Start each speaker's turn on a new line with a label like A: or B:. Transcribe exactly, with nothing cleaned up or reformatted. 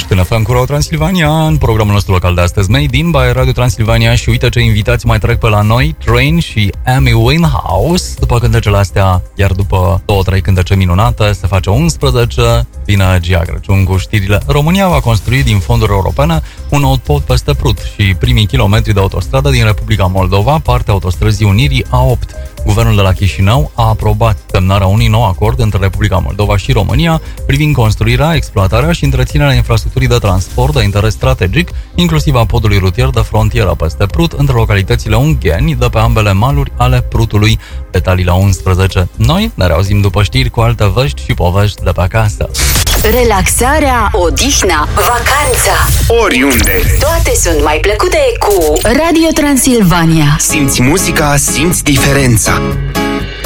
A: Ești în F M cu Radio Transilvania, în programul nostru local de astăzi, Made in by Radio Transilvania. Și uite ce invitați mai trec pe la noi, Train și Amy Winehouse. După cântecele astea, iar după două, trei cântece minunate, se face unsprezece, vine Gia Crăciun cu știrile. România va construi din fonduri europene un nou pod peste Prut și primii kilometri de autostradă din Republica Moldova, partea autostrăzii Unirii A opt. Guvernul de la Chișinău a aprobat semnarea unui nou acord între Republica Moldova și România privind construirea, exploatarea și întreținerea infrastructurii de transport de interes strategic, inclusiv a podului rutier de frontieră peste Prut, între localitățile Ungheni, de pe ambele maluri ale Prutului. Detalii la unsprezece. Noi ne reauzim după știri cu alte vești și povești de pe acasă.
B: Relaxarea, odihna, vacanța,
C: oriunde,
B: toate sunt mai plăcute cu Radio Transilvania.
C: Simți muzica, simți diferența.